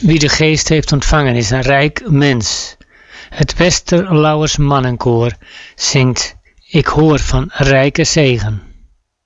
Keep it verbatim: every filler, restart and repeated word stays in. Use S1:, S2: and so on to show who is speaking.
S1: Wie de geest heeft ontvangen is een rijk mens. Het Westerlauwers Mannenkoor zingt Ik hoor van rijke zegen.